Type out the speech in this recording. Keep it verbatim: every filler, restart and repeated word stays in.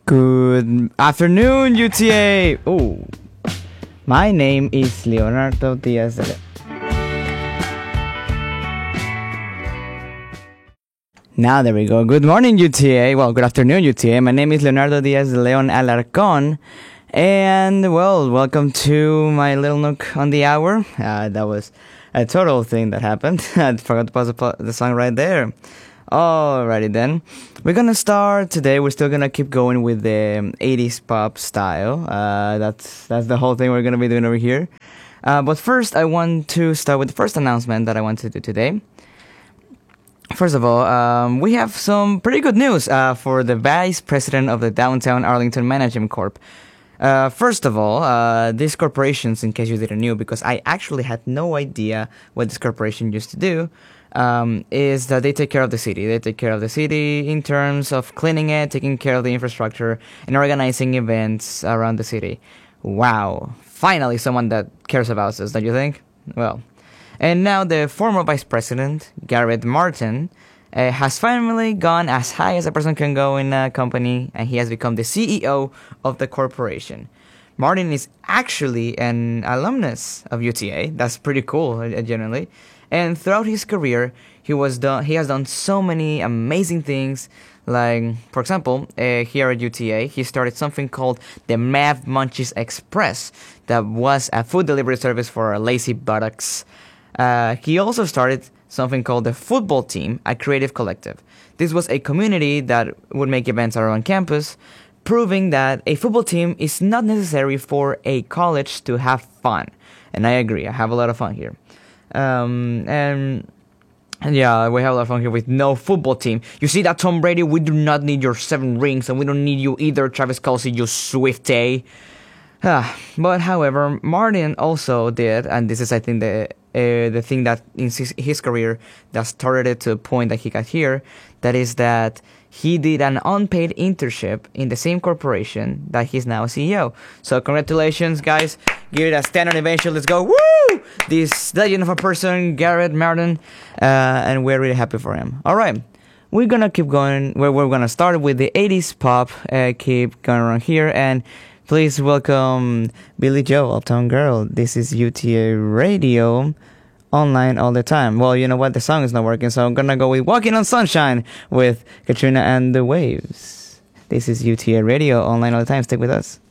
Good afternoon, U T A. Oh, my name is Leonardo Diaz de Le- Now there we go. Good morning, U T A. Well, good afternoon, U T A. My name is Leonardo Diaz de Leon Alarcon. And, well, welcome to my little nook on the hour. Uh, that was a total thing that happened. I forgot to pause the, pl- the song right there. Alrighty then. We're gonna start today. We're still gonna keep going with the eighties pop style. Uh, that's that's the whole thing we're gonna be doing over here. Uh, but first, I want to start with the first announcement that I want to do today. First of all, um, we have some pretty good news uh, for the vice president of the Downtown Arlington Management Corp. Uh, first of all, uh, these corporations, in case you didn't know, because I actually had no idea what this corporation used to do, um, is that they take care of the city. They take care of the city in terms of cleaning it, taking care of the infrastructure, and organizing events around the city. Wow. Finally, someone that cares about us, don't you think? Well, and now the former vice president, Garrett Martin, uh, has finally gone as high as a person can go in a company, and he has become the C E O of the corporation. Martin is actually an alumnus of U T A. That's pretty cool, uh, generally. And throughout his career, he was done. He has done so many amazing things. Like, for example, uh, here at U T A, he started something called the Mav Munchies Express, that was a food delivery service for lazy buttocks. Uh, he also started something called the Football Team, a creative collective. This was a community that would make events around campus, proving that a football team is not necessary for a college to have fun. And I agree, I have a lot of fun here. Um, and, and yeah, we have a lot of fun here with no football team. You see that, Tom Brady? We do not need your seven rings, and we don't need you either, Travis Kelce, you Swiftie. Ah, but however, Martin also did, and this is, I think, the uh, the thing that in his, his career that started it to the point that he got here, that is that he did an unpaid internship in the same corporation that he's now C E O. So congratulations, guys. Give it a standard ovation. Let's go. Woo! This legend of a person, Garrett Martin, uh, and we're really happy for him. All right. We're gonna keep going. We're, we're gonna start with the eighties pop. Uh, keep going around here, and please welcome Billy Joel, Uptown Girl. This is U T A Radio, online all the time. Well, you know what? The song is not working, so I'm gonna go with Walking on Sunshine with Katrina and the Waves. This is U T A Radio, online all the time. Stick with us.